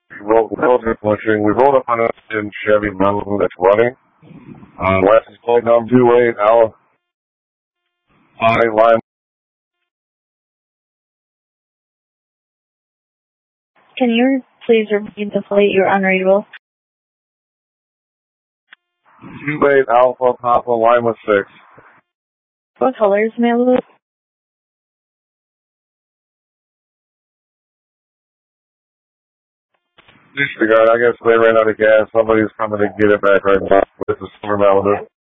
We rolled up on a Chevy Malibu that's running. License plate number 28 Alpha line. Can you please repeat the plate? You're unreadable. 28 Alpha Papa Lima 6. What color is Malibu? Disregard, I guess they ran out of gas. Somebody's coming to get it back right now. This is Silver Malibu.